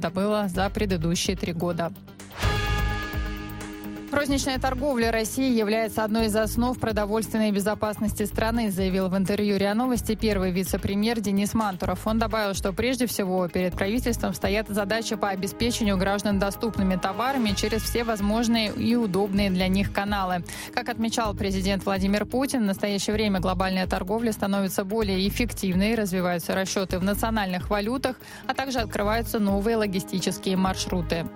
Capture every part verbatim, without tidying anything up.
добыла за предыдущие три года. Розничная торговля России является одной из основ продовольственной безопасности страны, заявил в интервью РИА Новости первый вице-премьер Денис Мантуров. Он добавил, что прежде всего перед правительством стоят задачи по обеспечению граждан доступными товарами через все возможные и удобные для них каналы. Как отмечал президент Владимир Путин, в настоящее время глобальная торговля становится более эффективной, развиваются расчеты в национальных валютах, а также открываются новые логистические маршруты.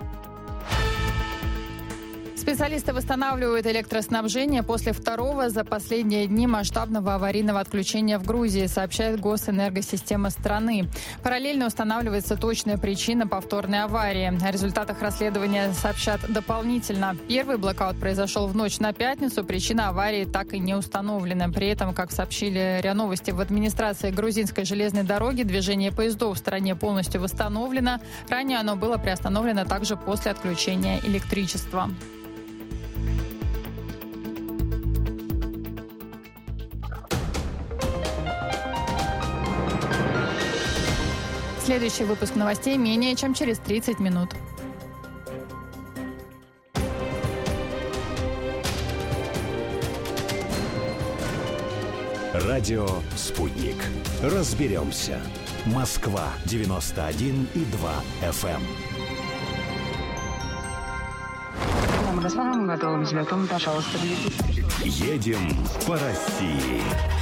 Специалисты восстанавливают электроснабжение после второго за последние дни масштабного аварийного отключения в Грузии, сообщает Госэнергосистема страны. Параллельно устанавливается точная причина повторной аварии. О результатах расследования сообщат дополнительно. Первый блэкаут произошел в ночь на пятницу. Причина аварии так и не установлена. При этом, как сообщили РИА Новости, в администрации грузинской железной дороги движение поездов в стране полностью восстановлено. Ранее оно было приостановлено также после отключения электричества. Следующий выпуск новостей менее чем через тридцать минут. Радио «Спутник». Разберемся. Москва девяносто один и два эф эм. Едем по России.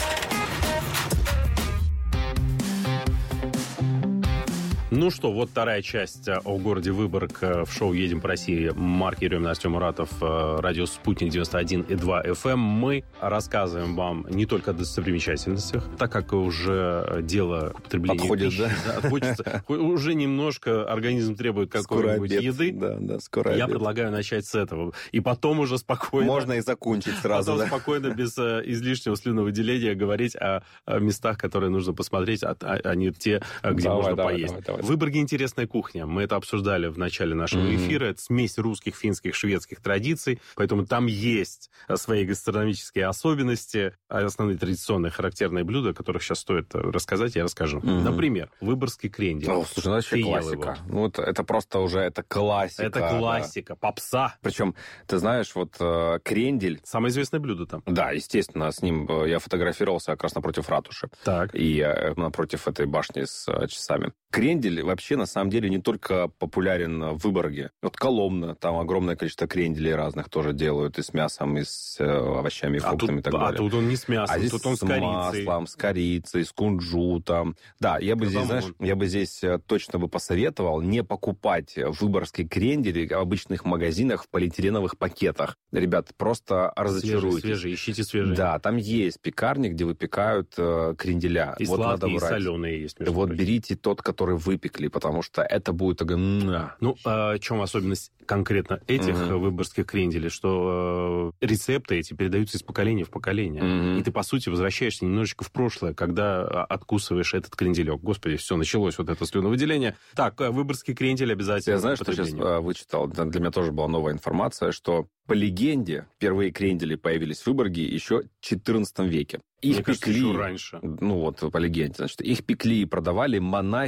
Ну что, вот вторая часть о городе Выборг в шоу «Едем по России». Марк Еремин, Артем Муратов, радио «Спутник» девяносто один и два эф эм. Мы рассказываем вам не только о достопримечательностях, так как уже дело к употреблению подходит, пищи, да? Да, хочется, уже немножко организм требует какой-нибудь еды. Да, да, скоро Я обед. предлагаю начать с этого. И потом уже спокойно... Можно и закончить сразу, потом да? спокойно, без излишнего слюновыделения говорить о, о местах, которые нужно посмотреть, а, а не те, где Давай, можно давай, поесть. давай, давай. В Выборге интересная кухня. Мы это обсуждали в начале нашего mm-hmm. эфира. Это смесь русских, финских, шведских традиций. Поэтому там есть свои гастрономические особенности, основные традиционные характерные блюда, о которых сейчас стоит рассказать, я расскажу. Mm-hmm. Например, выборгский крендель. О, слушай, ну это вообще классика. Ну, это, это просто уже это классика. Это классика, да. Попса. Причем, ты знаешь, вот э, крендель... Самое известное блюдо там. Да, естественно, с ним я фотографировался как раз напротив ратуши. Так. И э, напротив этой башни с э, часами. Крендель вообще, на самом деле, не только популярен в Выборге. Вот Коломна, там огромное количество кренделей разных тоже делают и с мясом, и с э, овощами, и фруктами, а тут, и так далее. А тут он не с мясом, а здесь тут он с, с корицей. маслом, с корицей, с кунжутом. Да, я бы, здесь, знаешь, я бы здесь точно бы посоветовал не покупать выборгский крендель в обычных магазинах в полиэтиленовых пакетах. Ребят, просто разочаруйтесь. Свежие, свежие, ищите свежие. Да, там есть пекарни, где выпекают э, кренделя. И вот сладкие, надо и соленые есть. Вот прочим. берите тот, который выпекли, потому что это будет... Ну, в чем особенность конкретно этих mm-hmm. выборгских кренделей, что э, рецепты эти передаются из поколения в поколение. Mm-hmm. И ты, по сути, возвращаешься немножечко в прошлое, когда откусываешь этот кренделек. Господи, все, началось вот это слюновыделение. Так, выборгский крендель обязательно. Я знаю, что сейчас вычитал, для меня тоже была новая информация, что по легенде впервые крендели появились в Выборге еще в четырнадцатом веке. Их Мне пекли, кажется, еще раньше. Ну вот, по легенде, значит, их пекли и продавали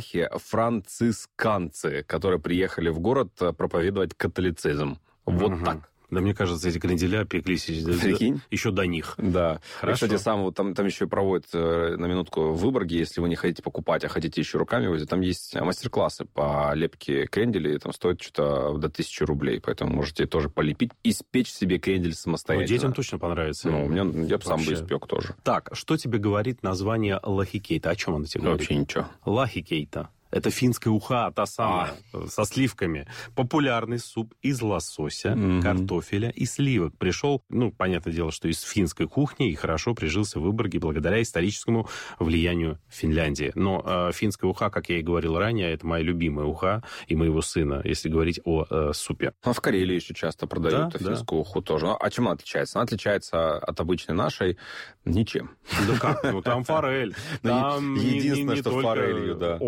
монахи-францисканцы, которые приехали в город проповедовать католицизм. Вот угу. так. Да, мне кажется, эти кренделя пеклись Прикинь? еще до них. Да. Хорошо. И, кстати, сам, вот, там, там еще проводят на минутку в Выборге, если вы не хотите покупать, а хотите еще руками возить, там есть мастер-классы по лепке кренделей, там стоит что-то до тысячи рублей, поэтому можете тоже полепить, испечь себе крендель самостоятельно. Ну, детям точно понравится. Ну, у меня, я бы сам бы испек тоже. Так, что тебе говорит название лахикейта? О чем оно тебе говорит? Вообще ничего. Лахикейта. Это финская уха, та самая, а. со сливками. Популярный суп из лосося, mm-hmm. картофеля и сливок. Пришел, ну, понятное дело, что из финской кухни и хорошо прижился в Выборге благодаря историческому влиянию Финляндии. Но э, финская уха, как я и говорил ранее, это моя любимая уха и моего сына, если говорить о э, супе. А в Карелии еще часто продают да, финскую да. уху тоже. А чем она отличается? Она отличается от обычной нашей ничем. Да как? Ну, там форель. Там единственное, что форелью, да. Окунь.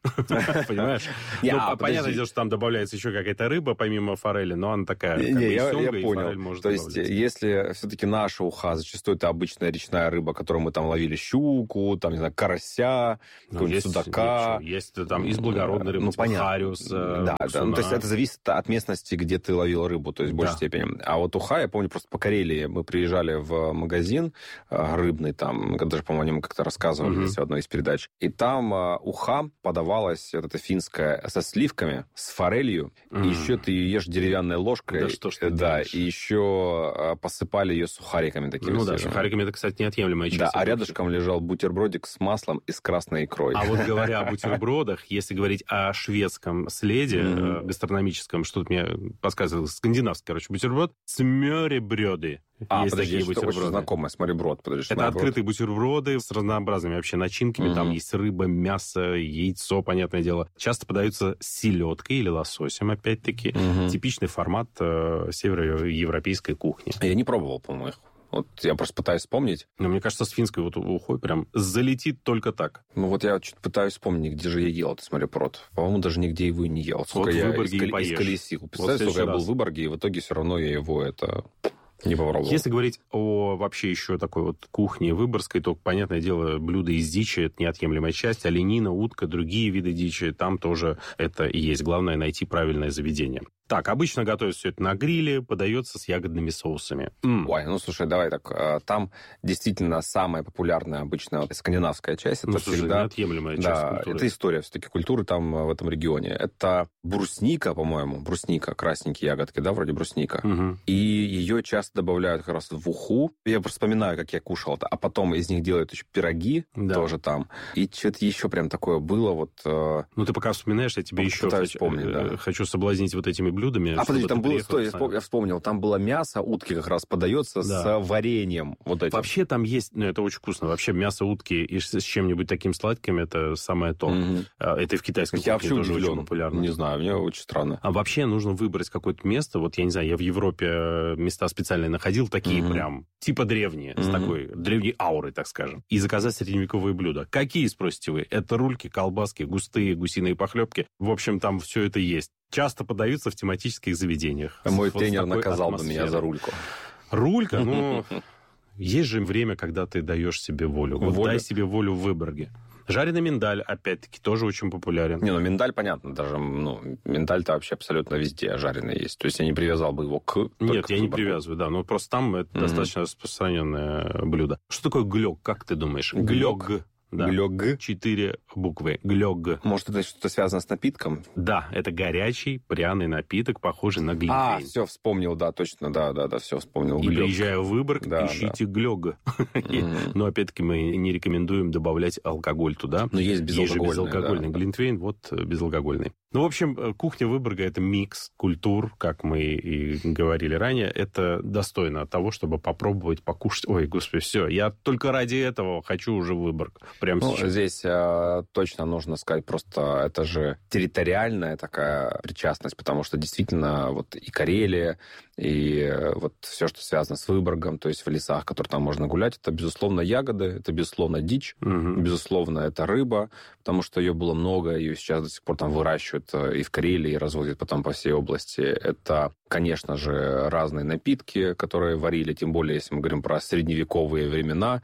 Понимаешь? Понятное дело, что там добавляется еще какая-то рыба, помимо форели, но она такая, как бы, и семга, и форель может добавляться. То есть, если все-таки наша уха, зачастую это обычная речная рыба, которую мы там ловили щуку, там, не знаю, карася, какого-нибудь судака. Есть там из благородной рыбы, типа хариус, да, да. Ну, то есть это зависит от местности, где ты ловил рыбу, то есть в большей степени. А вот уха, я помню, просто по Карелии мы приезжали в магазин рыбный, там, даже, по-моему, как-то рассказывали mm-hmm. здесь в одной из передач, и там уха подавалась, вот эта финская, со сливками, с форелью, mm-hmm. и еще ты ее ешь деревянной ложкой. Да что ж ты Да, делаешь? И еще посыпали ее сухариками такими. Ну да, сухариками это, кстати, неотъемлемая часть. Да, а рядышком лежал бутербродик с маслом и с красной икрой. А вот говоря о бутербродах, если говорить о шведском следе mm-hmm. гастрономическом, что-то мне подсказывало, скандинавский, короче, бутерброд с мёребрёды. А, есть подожди, такие что бутерброды. Очень знакомое, смореброд. Подожди, это смореброд. Открытые бутерброды с разнообразными вообще начинками. Mm-hmm. Там есть рыба, мясо, яйцо, понятное дело. Часто подаются с селедкой или лососем, опять-таки. Mm-hmm. Типичный формат э, североевропейской кухни. Я не пробовал, по-моему, их. Вот я просто пытаюсь вспомнить. Но мне кажется, с финской вот ухой прям залетит только так. Ну вот я чуть пытаюсь вспомнить, где же я ел этот смореброд. По-моему, даже нигде его и не ел. Сколько вот я в Выборге искали, и поешь. Исколесил. Представляешь, вот сколько я был в Выборге, и в итоге все равно я его это... не попробовал. Если говорить о вообще еще такой вот кухне выборгской, то, понятное дело, блюда из дичи – это неотъемлемая часть. Оленина, утка, другие виды дичи, там тоже это и есть. Главное – найти правильное заведение. Так, обычно готовят все это на гриле, подается с ягодными соусами. Mm. Ой, ну слушай, давай так. Там действительно самая популярная обычно скандинавская часть. Это ну, всегда слушай, неотъемлемая часть да, культуры. Это история все-таки культуры там в этом регионе. Это брусника, по-моему, брусника, красненькие ягодки, да, вроде брусника. Угу. И ее часто добавляют как раз в уху. Я просто вспоминаю, как я кушал это. А потом из них делают еще пироги да. тоже там. И что-то еще прям такое было. Вот, ну, ты пока вспоминаешь, я тебе еще хочу, вспомнить, да. хочу соблазнить вот этими блюдами. А подожди, там было, стой, я вспомнил, там было мясо утки как раз подается да. с вареньем. Вот этим. Вообще там есть, ну, это очень вкусно. Вообще мясо утки и с чем-нибудь таким сладким, это самое то. Mm-hmm. Это и в китайской я кухне тоже удивлен. Очень популярно. Не знаю, мне очень странно. А вообще нужно выбрать какое-то место. Вот я не знаю, я в Европе места специальные находил, такие mm-hmm. прям, типа древние, mm-hmm. с такой древней аурой, так скажем. И заказать средневековые блюда. Какие, спросите вы? Это рульки, колбаски, густые гусиные похлебки. В общем, там все это есть. Часто подаются в тематических заведениях. А мой вот тренер наказал бы меня за рульку. Рулька? Ну, есть же время, когда ты даешь себе волю. Вот дай себе волю в Выборге. Жареный миндаль, опять-таки, тоже очень популярен. Не, ну миндаль, понятно, даже, ну, миндаль-то вообще абсолютно везде жареный есть. То есть я не привязал бы его к... Нет, я не привязываю, да, но просто там это mm-hmm. достаточно распространенное блюдо. Что такое глёг, как ты думаешь? Глёг. Да. Глёг. Четыре буквы. Глёг. Может, это что-то связано с напитком? Да, это горячий пряный напиток, похожий на глинтвейн. А, все, вспомнил, да, точно, да, да, да, все вспомнил. И глёг. Приезжая в Выборг, да, ищите да. глёг. Mm-hmm. Но, опять-таки, мы не рекомендуем добавлять алкоголь туда. Но есть безалкогольный. Есть же безалкогольный да, глинтвейн, да. Вот безалкогольный. Ну, в общем, кухня Выборга – это микс культур, как мы и говорили ранее. Это достойно того, чтобы попробовать покушать. Ой, господи, все, я только ради этого хочу уже Выборг. Прямо ну, сейчас. Здесь э, точно нужно сказать, просто это же территориальная такая причастность, потому что действительно вот и Карелия, и вот все, что связано с Выборгом, то есть в лесах, которые там можно гулять, это, безусловно, ягоды, это, безусловно, дичь, угу. безусловно, это рыба, потому что ее было много, ее сейчас до сих пор там выращивают и в Карелии, и разводят потом по всей области. Это, конечно же, разные напитки, которые варили, тем более, если мы говорим про средневековые времена,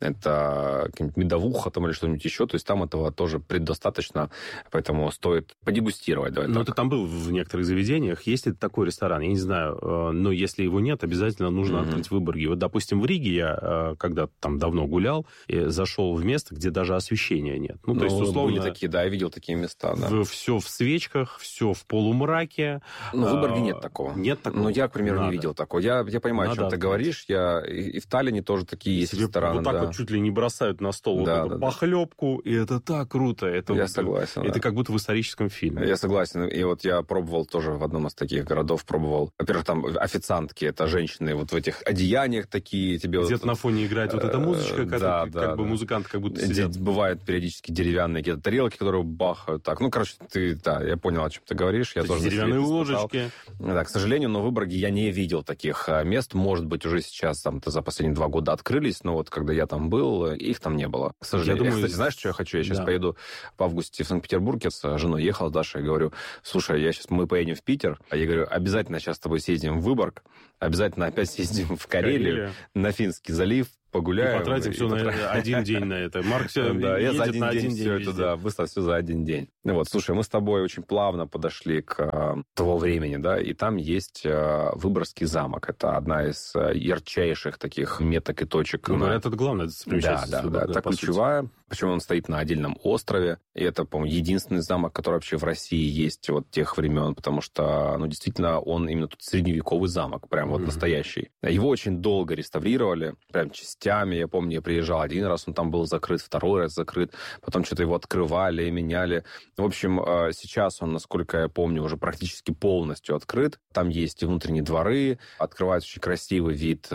это медовуха там или что-нибудь еще, то есть там этого тоже предостаточно, поэтому стоит подегустировать. Давай ну, так. ты там был в некоторых заведениях, есть ли такой ресторан, я не знаю, но если его нет, обязательно нужно mm-hmm. открыть в Выборге. Вот, допустим, в Риге я когда-то там давно гулял, и зашел в место, где даже освещения нет. Ну, то ну, есть, условно... Были такие, да, я видел такие места, да. В, все в свечках, все в полумраке. Ну, в Выборге нет такого. Нет такого? Ну, я, к примеру, Надо. не видел такого. Я, я понимаю, Надо о чем ты говоришь. Я, и, и в Таллине тоже такие есть Себе рестораны. Вот так да. вот чуть ли не бросают на стол да, вот эту да, похлебку, да. И это так круто. Это, я вот, согласен. Это да. как будто в историческом фильме. Я согласен. И вот я пробовал тоже в одном из таких городов, пробовал. Во-первых, там официантки, это женщины вот в этих одеяниях такие. Тебе где-то вот, на фоне играет вот эта музычка, как, да, как да, бы да. музыканты как будто сидят. Бывают периодически деревянные какие-то тарелки, которые бахают. Так, ну, короче, ты, да, я понял, о чем ты говоришь. Я тоже деревянные ложечки. Да, к сожалению, сожалению, но в Выборге я не видел таких мест. Может быть, уже сейчас там за последние два года открылись, но вот когда я там был, их там не было, к сожалению. Я думаю, я, кстати, знаешь, что я хочу? Я сейчас да. поеду в августе в Санкт-Петербург, я с женой ехал, с Дашей, и говорю, слушай, я сейчас, мы поедем в Питер, а я говорю, обязательно сейчас с тобой съездим в Выборг, обязательно опять съездим в Карелию, Карелия. на Финский залив, погуляем. И потратим и все потратим. на один день на это. Марк все да, я за один на день, один все день это, да, быстро все за один день. Ну вот, слушай, мы с тобой очень плавно подошли к э, того времени, да, и там есть э, Выборгский замок. Это одна из э, ярчайших таких меток и точек. Ну, на... это главное, это да, да, да, это ключевая. Причем он стоит на отдельном острове. И это, по-моему, единственный замок, который вообще в России есть от тех времен, потому что, ну, действительно, он именно тут средневековый замок, прям mm-hmm. вот настоящий. Его очень долго реставрировали, прям частями. Я помню, я приезжал один раз, он там был закрыт, второй раз закрыт, потом что-то его открывали, меняли. В общем, сейчас он, насколько я помню, уже практически полностью открыт. Там есть и внутренние дворы, открывается очень красивый вид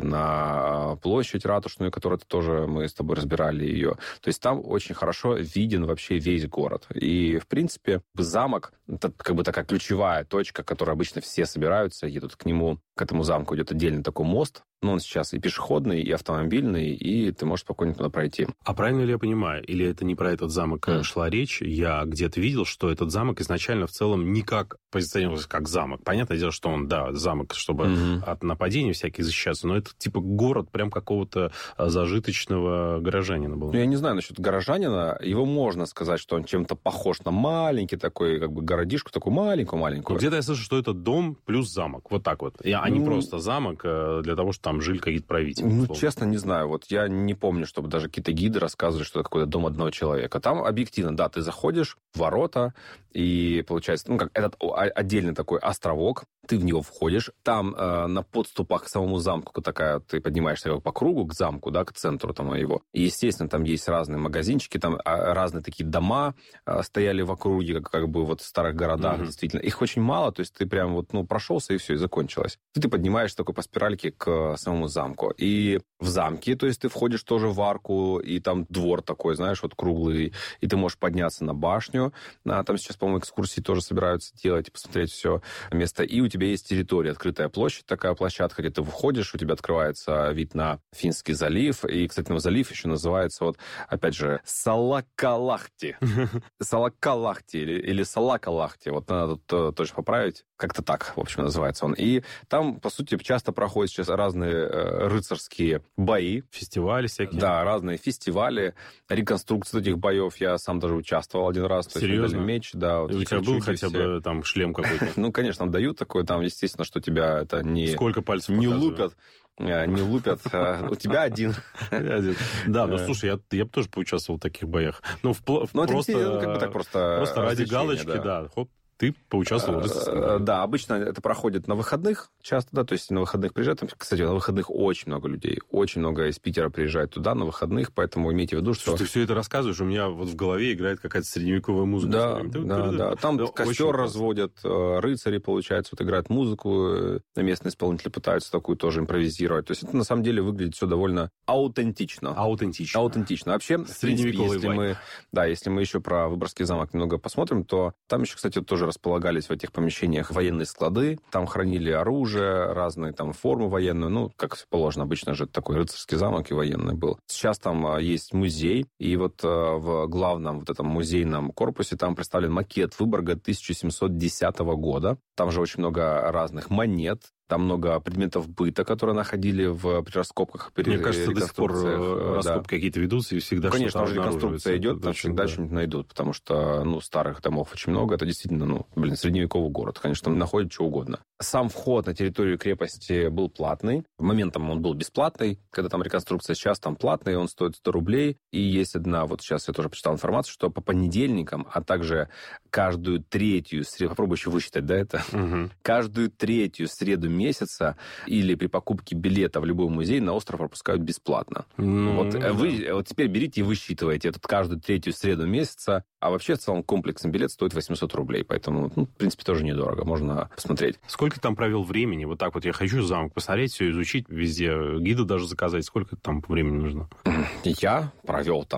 на площадь ратушную, которую тоже мы с тобой разбирали ее. То есть там очень хорошо виден вообще весь город. И, в принципе, замок — это как бы такая ключевая точка, к которой обычно все собираются, едут к нему, к этому замку идет отдельный такой мост. Но он сейчас и пешеходный, и автомобильный, и ты можешь спокойно туда пройти. А правильно ли я понимаю? Или это не про этот замок mm. шла речь? Я где-то видел, что этот замок изначально в целом никак позиционировался как замок. Понятное дело, что он, да, замок, чтобы mm-hmm. от нападений всяких защищаться, но это типа город прям какого-то зажиточного горожанина был. Ну, я не знаю насчет горожанина. Его можно сказать, что он чем-то похож на маленький такой, как бы, городишку, такую маленькую-маленькую. Ну, где-то я слышу, что это дом плюс замок. Вот так вот. А не mm. просто замок для того, чтобы там жили какие-то правители. Ну, условно. Честно, не знаю. Вот я не помню, чтобы даже какие-то гиды рассказывали, что это какой-то дом одного человека. Там объективно, да, ты заходишь в ворота, и получается, ну, как этот отдельный такой островок, ты в него входишь, там э, на подступах к самому замку такая, ты поднимаешься по кругу к замку, да, к центру там его. И, естественно, там есть разные магазинчики, там разные такие дома э, стояли в округе, как, как бы вот в старых городах, mm-hmm. действительно. Их очень мало, то есть ты прям вот, ну, прошелся, и все, и закончилось. И ты поднимаешься такой по спиральке к самому замку. И в замке, то есть ты входишь тоже в арку, и там двор такой, знаешь, вот круглый, и ты можешь подняться на башню. А, там сейчас, по-моему, экскурсии тоже собираются делать, посмотреть все место. И у тебя есть территория, открытая площадь, такая площадка, где ты выходишь, у тебя открывается вид на Финский залив. И, кстати, на залив еще называется, вот, опять же, Салакалахти. Салакалахти или Салакалахти. Вот надо тут тоже поправить. Как-то так, в общем, называется он. И там, по сути, часто проходят сейчас разные рыцарские бои. Фестивали всякие. Да, разные фестивали, реконструкции этих боев. Я сам даже участвовал один раз. Серьезно? Меч, да. Вот у тебя был хотя бы там шлем какой-то? Ну, конечно, там дают такой, там, естественно, что тебя это не... Сколько пальцев не лупят. Не лупят. У тебя один. Да, ну, слушай, я бы тоже поучаствовал в таких боях. Ну, просто... как бы так просто... Просто ради галочки, да, хоп. Ты поучаствовал? А, да, обычно это проходит на выходных часто, да, то есть на выходных приезжают. Кстати, на выходных очень много людей, очень много из Питера приезжает туда на выходных, поэтому имейте в виду, что... Что ты все это рассказываешь, у меня вот в голове играет какая-то средневековая музыка. Да, да, да. Там костер разводят, рыцари, получается, вот играют музыку, местные исполнители пытаются такую тоже импровизировать. То есть это на самом деле выглядит все довольно аутентично. Аутентично. Аутентично. Вообще, в принципе, если мы, да, если мы еще про Выборгский замок немного посмотрим, то там еще, кстати, тоже располагались в этих помещениях военные склады, там хранили оружие, разные там формы военные, ну, как положено, обычно же такой рыцарский замок и военный был. Сейчас там есть музей, и вот в главном вот этом музейном корпусе там представлен макет Выборга тысяча семьсот десятого года. Там же очень много разных монет, там много предметов быта, которые находили в при раскопках. При Мне кажется, до сих пор раскопки да. какие-то ведутся, и всегда Конечно, что-то уже реконструкция идет, там всегда да. что-нибудь найдут, потому что, ну, старых домов очень много. Это действительно, ну, блин, средневековый город. Конечно, там находят что угодно. Сам вход на территорию крепости был платный. Моментом он был бесплатный, когда там реконструкция. Сейчас там платный, он стоит сто рублей. И есть одна, вот сейчас я тоже почитал информацию, что по понедельникам, а также каждую третью среду, попробуй еще высчитать, да, это? Угу. Каждую третью среду месяца или при покупке билета в любой музей на остров пропускают бесплатно. Ну, вот, да. вы, вот теперь берите и высчитывайте этот каждую третью среду месяца, а вообще в целом комплексный билет стоит восемьсот рублей, поэтому, ну, в принципе, тоже недорого, можно посмотреть. Сколько там провел времени? Вот так вот я хочу замок посмотреть, все изучить, везде гида даже заказать. Сколько там времени нужно? Я провел там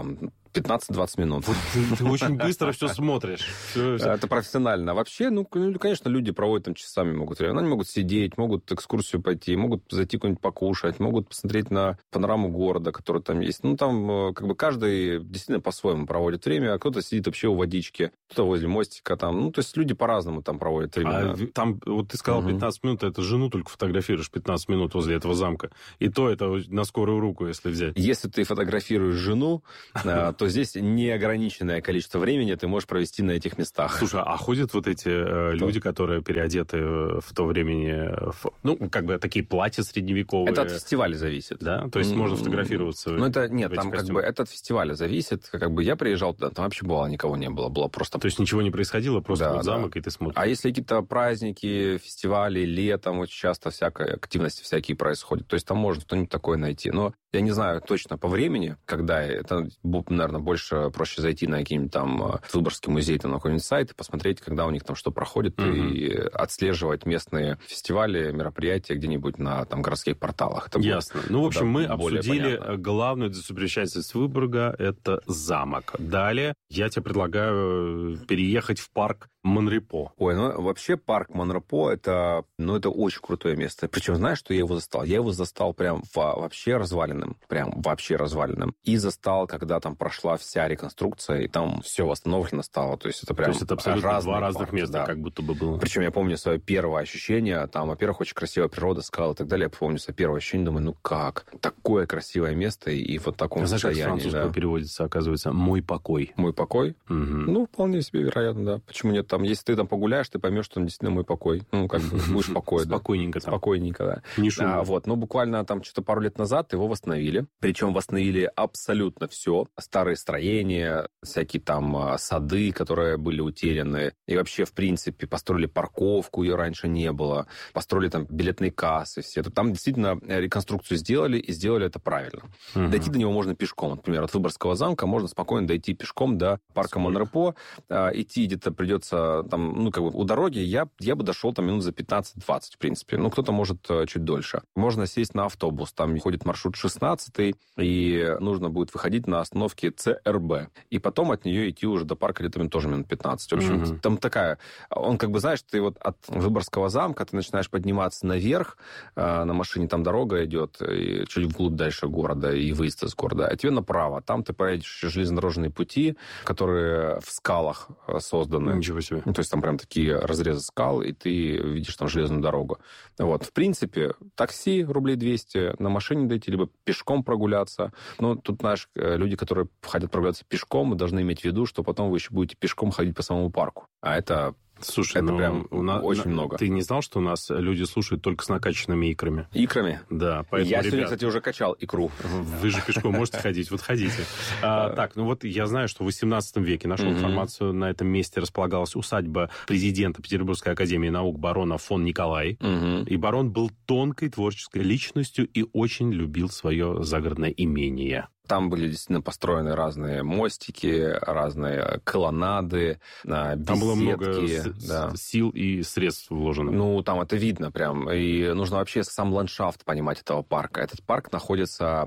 пятнадцать-двадцать минут. Вот ты, ты очень быстро все смотришь. Все, все. Это профессионально. Вообще, ну, конечно, люди проводят там часами могут время. Они могут сидеть, могут экскурсию пойти, могут зайти куда-нибудь покушать, могут посмотреть на панораму города, который там есть. Ну, там как бы каждый действительно по-своему проводит время. Кто-то сидит вообще у водички, кто-то возле мостика там. Ну, то есть люди по-разному там проводят время. А там, вот ты сказал пятнадцать минут, это жену только фотографируешь пятнадцать минут возле этого замка. И то это на скорую руку, если взять. Если ты фотографируешь жену, то здесь неограниченное количество времени ты можешь провести на этих местах. Слушай, а ходят вот эти э, люди, которые переодеты в то времени, в, ну, как бы такие платья средневековые? Это от фестиваля зависит. Да? То есть mm-hmm. можно фотографироваться? Ну, это нет, там костюмах. Как бы это от фестиваля зависит. Как бы я приезжал туда, там вообще бывало никого не было. Было просто... То есть ничего не происходило, просто да, вот замок, да. и ты смотришь? А если какие-то праздники, фестивали, летом, очень часто всякая активности всякие происходят. То есть там можно что-нибудь такое найти. Но я не знаю точно по времени, когда это, наверное, больше проще зайти на какие-нибудь там Выборгский музей, там, на какой-нибудь сайт и посмотреть, когда у них там что проходит, mm-hmm. и отслеживать местные фестивали, мероприятия где-нибудь на там городских порталах. Это Ясно. Будет, ну, в общем, мы обсудили понятно. Главную достопримечательность Выборга, это замок. Далее я тебе предлагаю переехать в парк Монрепо. Ой, ну вообще парк Монрепо это, ну, это очень крутое место. Причем, знаешь, что я его застал? Я его застал прям вообще разваленным. Прям вообще разваленным. И застал, когда там прошла вся реконструкция, и там все восстановлено стало. То есть это прям То есть это абсолютно два разных парки, места, да. как будто бы было. Причем я помню свое первое ощущение. Там, во-первых, очень красивая природа, скалы и так далее. Я помню свое первое ощущение. Думаю, ну как? Такое красивое место и вот в таком Знаешь, состоянии. Знаешь, как с французского да. переводится, оказывается, «мой покой». «Мой покой»? Угу. Ну, вполне себе вероятно, да. Почему нет? Там, если ты там погуляешь, ты поймешь, что он действительно мой покой. Ну, как бы будешь покой, да. Спокойненько там. Спокойненько, да. Не шумно. А, вот, но буквально там что-то пару лет назад его восстановили. Причем восстановили абсолютно все. Старые строения, всякие там сады, которые были утеряны. И вообще, в принципе, построили парковку, ее раньше не было. Построили там билетные кассы, все. Там действительно реконструкцию сделали, и сделали это правильно. Угу. Дойти до него можно пешком. Например, от Выборгского замка можно спокойно дойти пешком до парка Монрепо. А, идти где-то придется там, ну, как бы у дороги я, я бы дошел там минут за пятнадцать-двадцать, в принципе. Ну, кто-то может чуть дольше. Можно сесть на автобус. Там ходит маршрут шестнадцатый, и нужно будет выходить на остановке ЦРБ. И потом от нее идти уже до парка где-то тоже минут пятнадцать. В общем, mm-hmm. там такая... Он как бы, знаешь, ты вот от Выборгского замка ты начинаешь подниматься наверх, на машине там дорога идет, и чуть вглубь дальше города, и выезд из города. А тебе направо. Там ты поедешь железнодорожные пути, которые в скалах созданы. Ничего себе. Ну, то есть там прям такие разрезы скал, и ты видишь там железную дорогу. Вот. В принципе, такси рублей двести, на машине дойти, либо пешком прогуляться. Но тут, знаешь, люди, которые хотят прогуляться пешком, должны иметь в виду, что потом вы еще будете пешком ходить по самому парку. А это... Слушай, это ну, прям у нас, очень на, много. Ты не знал, что у нас люди слушают только с накачанными икрами? Икрами? Да. Поэтому, я ребят, сегодня, кстати, уже качал икру. Вы же пешком можете ходить, вот ходите. А, так, ну вот я знаю, что в восемнадцатом веке нашел mm-hmm. информацию, на этом месте располагалась усадьба президента Петербургской академии наук барона фон Николай. Mm-hmm. И барон был тонкой творческой личностью и очень любил свое загородное имение. Там были действительно построены разные мостики, разные колоннады, беседки. Там было много да. сил и средств вложено. Ну, там это видно прям. И нужно вообще сам ландшафт понимать этого парка. Этот парк находится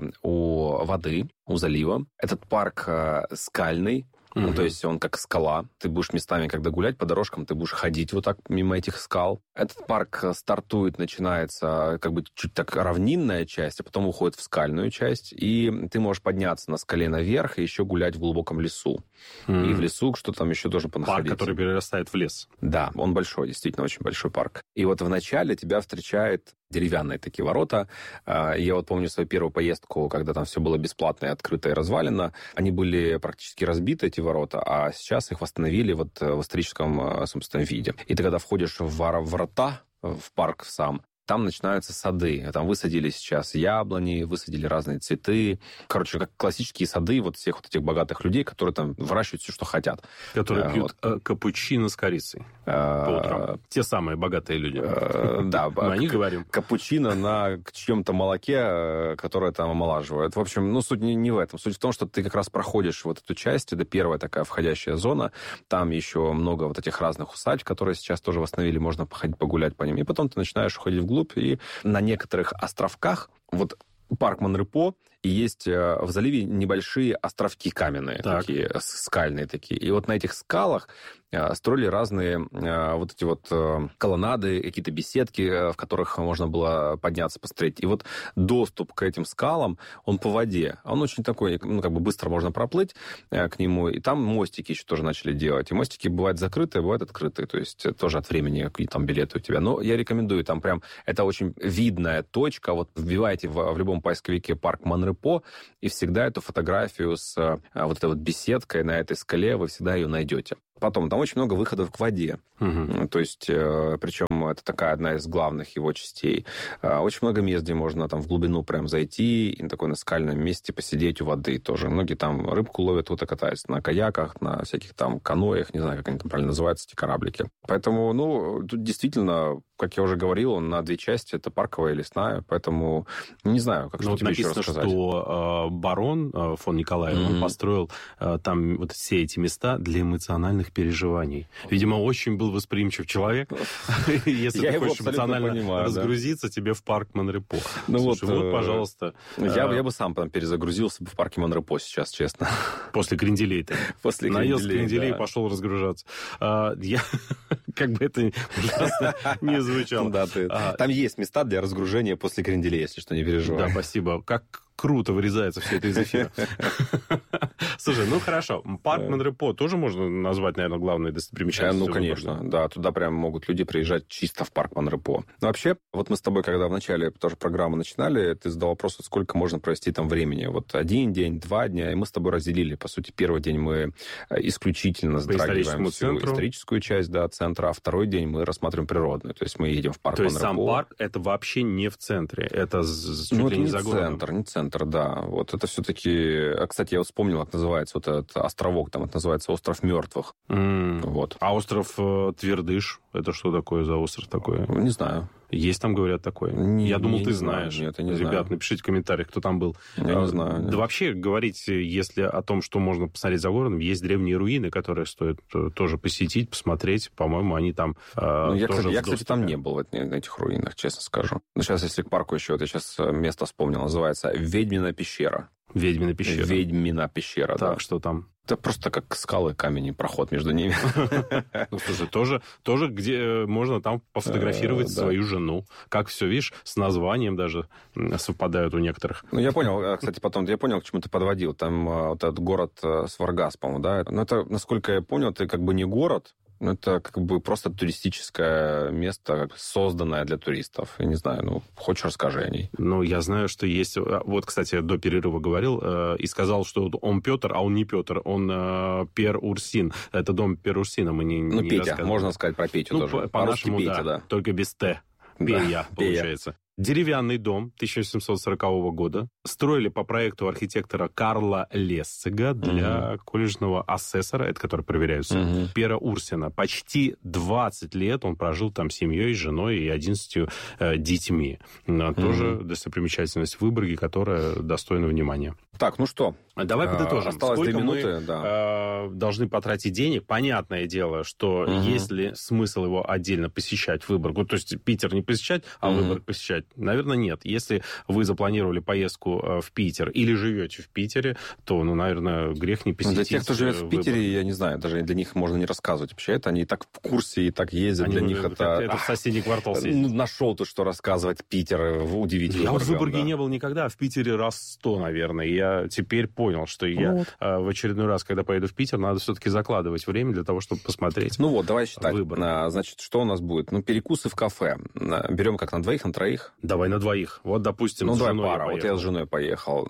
у воды, у залива. Этот парк скальный. Ну, mm-hmm. то есть он как скала. Ты будешь местами, когда гулять по дорожкам, ты будешь ходить вот так мимо этих скал. Этот парк стартует, начинается как бы чуть так равнинная часть, а потом уходит в скальную часть. И ты можешь подняться на скале наверх и еще гулять в глубоком лесу. Mm-hmm. И в лесу что там еще тоже понаходить. Парк, который перерастает в лес. Да, он большой, действительно очень большой парк. И вот вначале тебя встречает деревянные такие ворота. Я вот помню свою первую поездку, когда там все было бесплатно и открыто и развалено. Они были практически разбиты, эти ворота, а сейчас их восстановили вот в историческом, собственно, виде. И ты когда входишь в ворота, в парк сам, там начинаются сады. Там высадили сейчас яблони, высадили разные цветы. Короче, как классические сады вот всех вот этих богатых людей, которые там выращивают все, что хотят. Которые пьют вот. капучино с корицей по утрам. Те самые богатые люди. Да. Мы о них говорим. Капучино на чьем-то молоке, которое там омолаживает. В общем, ну, суть не в этом. Суть в том, что ты как раз проходишь вот эту часть. Это первая такая входящая зона. Там еще много вот этих разных усадьб, которые сейчас тоже восстановили. Можно походить, погулять по ним. И потом ты начинаешь уходить вглубь. И на некоторых островках вот парк Мон-Репо, и есть в заливе небольшие островки каменные, так. такие, скальные такие. И вот на этих скалах строили разные вот эти вот колоннады, какие-то беседки, в которых можно было подняться, посмотреть. И вот доступ к этим скалам, он по воде. Он очень такой, ну, как бы быстро можно проплыть к нему. И там мостики еще тоже начали делать. И мостики бывают закрытые, бывают открытые. То есть тоже от времени, какие там билеты у тебя. Но я рекомендую, там прям, это очень видная точка. Вот вбивайте в, в любом поисковике парк Мон-Репо, и всегда эту фотографию с вот этой вот беседкой на этой скале, вы всегда ее найдете. Потом, там очень много выходов к воде. Угу. То есть, причем это такая одна из главных его частей. Очень много мест, где можно там в глубину прям зайти и на такой на скальном месте посидеть у воды тоже. Многие там рыбку ловят, кто-то катается на каяках, на всяких там каноях, не знаю, как они там правильно называются, эти кораблики. Поэтому, ну, тут действительно, как я уже говорил, он на две части, это парковая и лесная, поэтому не знаю, как что тебе еще рассказать. Написано, что э, барон э, фон Николаев, mm-hmm. он построил э, там вот все эти места для эмоциональных переживаний. Видимо, очень был восприимчив человек. Если ты хочешь эмоционально разгрузиться, тебе в парк Мон-Репо. Ну вот, пожалуйста. Я бы сам там перезагрузился в парке Мон-Репо сейчас, честно. После кренделей-то. После наелся кренделей и пошел разгружаться. Я... Как бы это ужасно не звучало. Там есть места для разгружения после кренделей, если что, не переживай. Да, спасибо. Как круто вырезается все это из эфира. Слушай, ну хорошо. Парк Мон-Репо тоже можно назвать, наверное, главной достопримечательностью? Ну, конечно. Да, туда прям могут люди приезжать чисто в парк Мон-Репо. Но вообще, вот мы с тобой, когда в начале тоже программы начинали, ты задал вопрос, сколько можно провести там времени. Вот один день, два дня, и мы с тобой разделили. По сути, первый день мы исключительно затрагиваем всю историческую часть, да, центра, а второй день мы рассматриваем природную. То есть мы едем в парк Мон-Репо. То есть сам парк, это вообще не в центре? Это чуть ну, ли не не за городом? центр, не центр, да. Вот это все-таки... Кстати, я вот вспомнил, как называется вот этот островок, там это называется остров мертвых. Mm. Вот. А остров э, Твердыш, это что такое за остров такой? Не знаю. Есть там, говорят, такое? Не, я думал, не, ты не знаешь. Нет, я не Ребят, знаю. напишите в комментариях, кто там был. Я а, не знаю. Да нет. Вообще говорить, если о том, что можно посмотреть за городом, есть древние руины, которые стоит тоже посетить, посмотреть. По-моему, они там э, ну, я, тоже кстати, я, кстати, там не был в этих руинах, честно скажу. Но сейчас, если к парку еще, вот я сейчас место вспомнил, называется Ведьмина пещера. Ведьмина пещера. Ведьмина пещера, так, да. что там? Это просто как скалы, камень и проход между ними. Ну, слушай, тоже, тоже где можно там пофотографировать свою жену. Как все, видишь, с названием даже совпадают у некоторых. Ну, я понял, кстати, потом я понял, к чему ты подводил. Там вот этот город Сваргас, по-моему, да? Но это, насколько я понял, это как бы не город, это как бы просто туристическое место, созданное для туристов. Я не знаю, ну, хочешь, расскажи о ней. Ну, я знаю, что есть... Вот, кстати, до перерыва говорил э, и сказал, что он Петр, а он не Петр, он э, Пер Урсин. Это дом Пер Урсина, мы не Ну, не Петя, можно сказать про Петю ну, тоже. По- по-нашему, Петя, да, да. только без Т. Пея, да, получается. Пея. Деревянный дом тысяча семьсот сорокового года. Строили по проекту архитектора Карла Лессига для угу. колледжного асессора, это который проверяется, угу. Пера Урсина. Почти двадцать лет он прожил там с семьей, женой и одиннадцатью э, детьми. Угу. Тоже достопримечательность в Выборге, которая достойна внимания. Так, ну что? Давай подытожим. Осталось Сколько две минуты, мы да. э, должны потратить денег? Понятное дело, что угу. есть ли смысл его отдельно посещать, Выборг? Ну, то есть Питер не посещать, а угу. Выборг посещать? Наверное, нет. Если вы запланировали поездку в Питер или живете в Питере, то, ну, наверное, грех не посетить. Для тех, кто живет в Питере, Выборг. Я не знаю, даже для них можно не рассказывать вообще это. Они и так в курсе, и так ездят. Они, для них это... Это в соседний квартал съездить. Ну, нашел ты, что рассказывать Питер. Удивительно. Я вот в Выборге да. не был никогда, а в Питере раз сто, наверное. И я теперь понял, что я вот. в очередной раз, когда поеду в Питер, надо все-таки закладывать время для того, чтобы посмотреть. Ну вот, давай считать. Выборг. Значит, что у нас будет? Ну, перекусы в кафе. Берем как на двоих, на троих? Давай на двоих. Вот, допустим, ну, с давай женой пара. Я вот я с женой поехал.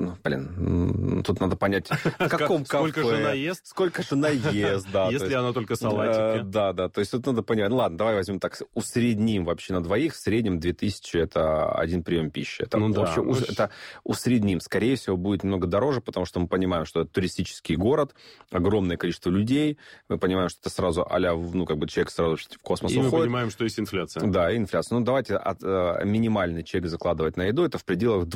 Блин, тут надо понять, в каком кафе. Сколько жена ест? Сколько жена ест, да. Если она только салатики. Да, да. То есть тут надо понять. Ну, ладно, давай возьмем так, усредним вообще на двоих. В среднем две тысячи это один прием пищи. Это ну, вообще да, это усредним. Скорее всего, будет немного дороже, потому что мы понимаем, что это туристический город, огромное количество людей. Мы понимаем, что это сразу а-ля, ну, как бы человек сразу в космос и уходит. И мы понимаем, что есть инфляция. Да, инфляция. Ну, давайте от, э, минимальный чек закладывать на еду. Это в пределах две тысячи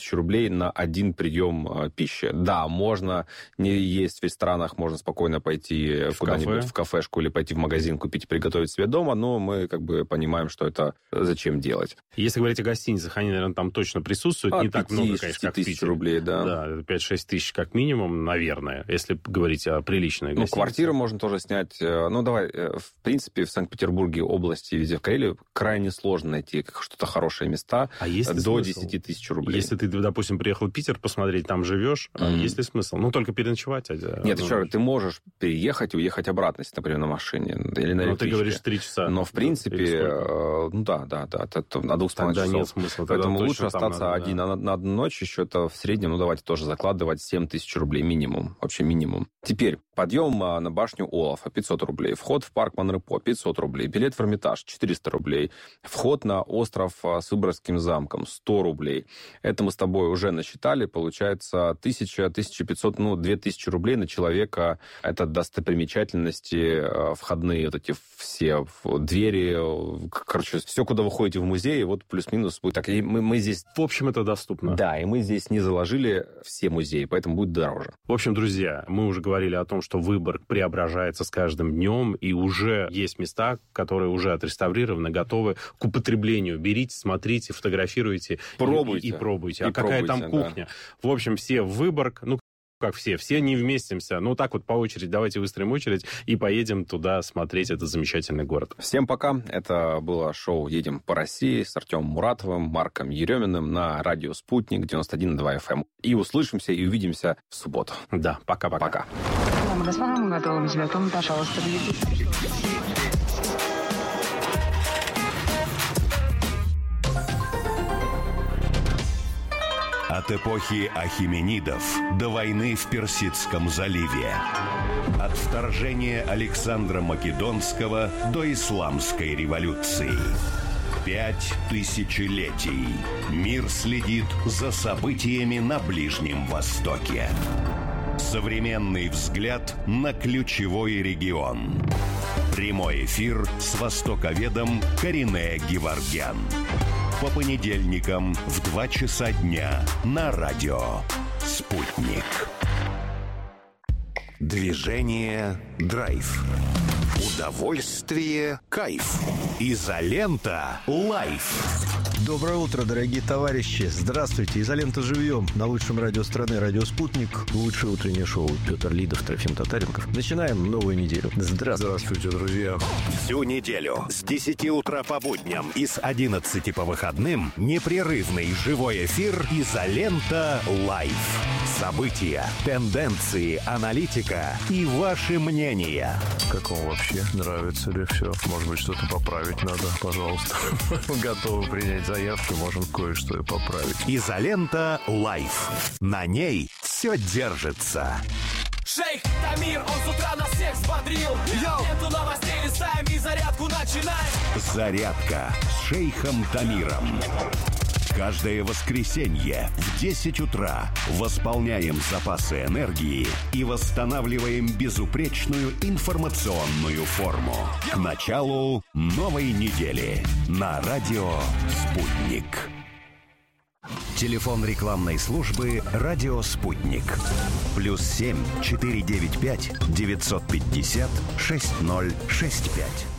тысяч рублей на один прием э, пищи. Да, можно не есть в ресторанах, можно спокойно пойти в куда-нибудь кафе. в кафешку или пойти в магазин, купить и приготовить себе дома, но мы как бы понимаем, что это зачем делать. Если говорить о гостиницах, они, наверное, там точно присутствуют. От не так много, конечно, как в тысяч рублей, да. Да, пять-шесть тысяч как минимум, наверное, если говорить о приличной гостинице. Ну, квартиру можно тоже снять. Ну, давай, в принципе, в Санкт-Петербурге, области, везде в Карелии крайне сложно найти что-то хорошие места а есть до смысл? десять тысяч рублей. Если ты, допустим, приехал в Питер посмотреть, там живешь, mm-hmm. есть ли смысл? Ну, только переночевать. А, Нет, ну, еще раз, ты можешь переехать и уехать обратно, если, например, на машине или на электричке. Ну, ты говоришь три часа. Но, в принципе, э, ну да, да, да, это на двух с половиной часов. Нет смысла. Поэтому лучше остаться надо, один да. на, на одну ночь, еще это в среднем, ну, давайте тоже закладывать семь тысяч рублей минимум, вообще минимум. Теперь, подъем на башню Олафа пятьсот рублей, вход в парк Монрепо пятьсот рублей, билет в Эрмитаж четыреста рублей, вход на остров с Выборгским замком сто рублей. Это мы с тобой уже насчитали, получается тысяча, тысяча пятьсот, ну, две тысячи рублей на человека. Это достопримечательности, входные вот эти все двери, короче, все, куда вы ходите в музей, вот плюс-минус будет так. И мы, мы здесь... В общем, это доступно. Да, и мы здесь не заложили все музеи, поэтому будет дороже. В общем, друзья, мы уже говорили о том, что Выборг преображается с каждым днем, и уже есть места, которые уже отреставрированы, готовы к употреблению. Берите, смотрите, фотографируйте пробуйте. И, и, и пробуйте. И а какая пробуйте, там кухня? Да. В общем, все в Выборг, ну, как все, все не вместимся. Ну, так вот по очереди, давайте выстроим очередь и поедем туда смотреть этот замечательный город. Всем пока. Это было шоу «Едем по России» с Артемом Муратовым, Марком Ереминым на радио «Спутник» девяносто один и два эф эм. И услышимся и увидимся в субботу. Да, пока-пока. Пока. Дамы и господа, мы готовы тебя, Том, пожалуйста, влетите. От эпохи ахименидов до войны в Персидском заливе. От вторжения Александра Македонского до исламской революции. Пять тысячелетий. Мир следит за событиями на Ближнем Востоке. Современный взгляд на ключевой регион. Прямой эфир с востоковедом Каринэ Геворгян. По понедельникам в два часа дня на радио «Спутник». Движение «Драйв». Удовольствие «Кайф». Изолента «Лайф». Доброе утро, дорогие товарищи. Здравствуйте. Изолента живьем на лучшем радио страны, радио «Спутник». Лучшее утреннее шоу. Петр Лидов, Трофим Татаренков. Начинаем новую неделю. Здравствуйте. Здравствуйте, друзья. Всю неделю с десяти утра по будням и с одиннадцати по выходным непрерывный живой эфир «Изолента Лайф». События, тенденции, аналитика и ваши мнения. Как вам вообще? Нравится ли все? Может быть, что-то поправить надо? Пожалуйста. Готовы принять заявки, можем кое-что и поправить. «Изолента Лайф». На ней все держится. Шейх Тамир, он с утра нас всех взбодрил. Эту новостей листаем и зарядку начинаем. Зарядка с шейхом Тамиром. Каждое воскресенье в десять утра восполняем запасы энергии и восстанавливаем безупречную информационную форму. К началу новой недели на радио «Спутник». Телефон рекламной службы «Радио Спутник». Плюс семь четыре девять пять девятьсот пятьдесят шесть ноль шесть пять.